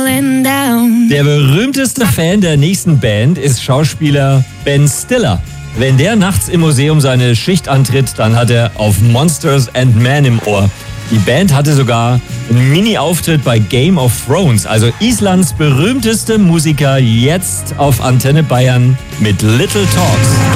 going down. Der berühmteste Fan der nächsten Band ist Schauspieler Ben Stiller. Wenn der nachts im Museum seine Schicht antritt, dann hat er auf Monsters and Men im Ohr. Die Band hatte sogar einen Mini-Auftritt bei Game of Thrones. Also Islands berühmteste Musiker jetzt auf Antenne Bayern mit Little Talks.